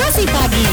Inspirasi Pagi.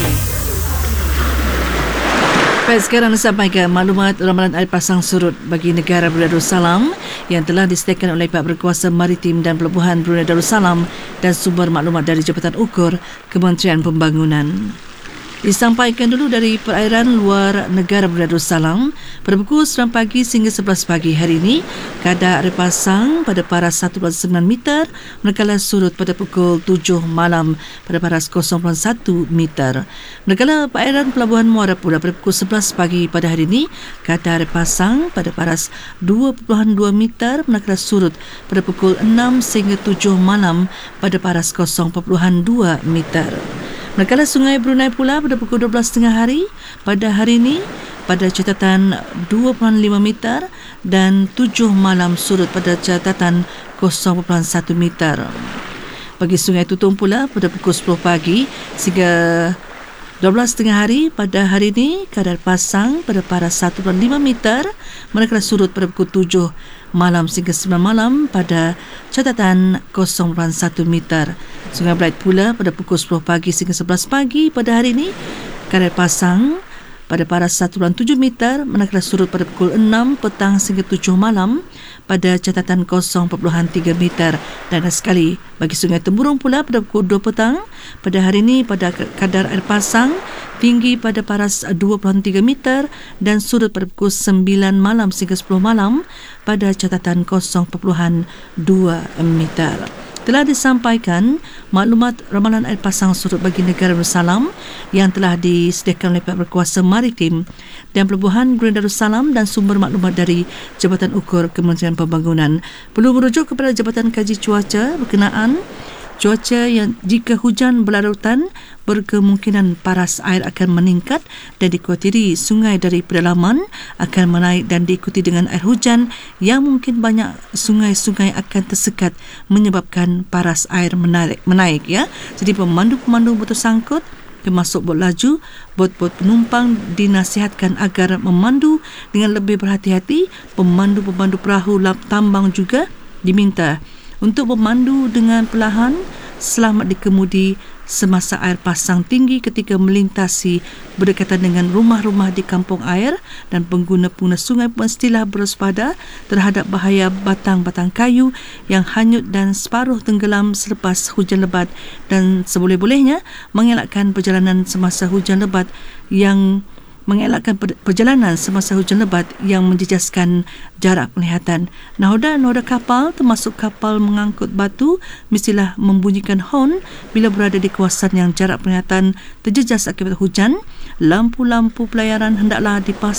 Baik, sekarang disampaikan maklumat ramalan air pasang surut bagi negara Brunei Darussalam yang telah disediakan oleh Pihak Berkuasa Maritim dan Pelabuhan Brunei Darussalam dan sumber maklumat dari Jabatan Ukur Kementerian Pembangunan. Disampaikan dulu dari perairan luar negara Brunei Darussalam pada pukul 9 pagi sehingga 11 pagi hari ini, kadar air pasang pada paras 1.9 meter manakala surut pada pukul 7 malam pada paras 0.1 meter. Manakala perairan Pelabuhan Muara pula pada pukul 11 pagi pada hari ini, kadar air pasang pada paras 2.2 meter manakala surut pada pukul 6 sehingga 7 malam pada paras 0.2 meter. Manakala Sungai Brunei pula pada pukul 12.30 hari pada hari ini pada catatan 2.5 meter dan 7 malam surut pada catatan 0.1 meter. Bagi Sungai Tutung pula pada pukul 10 pagi sehingga 12.30 hari pada hari ini, kadar pasang pada paras 1.5 meter manakala surut pada pukul 7 malam sehingga 9 malam pada catatan 0.1 meter. Sungai Bright pula pada pukul 10 pagi sehingga 11 pagi pada hari ini, kadar pasang pada paras 1.7 meter manakala surut pada pukul 6 petang sehingga 7 malam pada catatan 0.3 meter. Dan sekali bagi Sungai Temburong pula pada pukul 2 petang pada hari ini pada kadar air pasang tinggi pada paras 2.3 meter dan surut pada pukul 9 malam sehingga 10 malam pada catatan 0.2 meter. Telah disampaikan maklumat ramalan air pasang surut bagi negara Darussalam yang telah disediakan oleh Pihak Berkuasa Maritim dan Pelabuhan Brunei Darussalam dan sumber maklumat dari Jabatan Ukur Kementerian Pembangunan. Perlu merujuk kepada Jabatan Kaji Cuaca berkenaan cuaca yang jika hujan berlarutan berkemungkinan paras air akan meningkat dan dikhawatiri sungai dari pedalaman akan menaik dan diikuti dengan air hujan yang mungkin banyak sungai-sungai akan tersekat menyebabkan paras air menaik ya. Jadi pemandu-pemandu bot sangkut termasuk bot laju, bot-bot penumpang dinasihatkan agar memandu dengan lebih berhati-hati. Pemandu-pemandu perahu tambang juga diminta untuk memandu dengan perlahan selamat dikemudi semasa air pasang tinggi ketika melintasi berdekatan dengan rumah-rumah di kampung air, dan pengguna-pengguna sungai mestilah berwaspada terhadap bahaya batang-batang kayu yang hanyut dan separuh tenggelam selepas hujan lebat, dan seboleh-bolehnya mengelakkan perjalanan semasa hujan lebat yang menjejaskan jarak penglihatan. Nahoda kapal termasuk kapal mengangkut batu mestilah membunyikan horn bila berada di kawasan yang jarak penglihatan terjejas akibat hujan. Lampu-lampu pelayaran hendaklah dipasang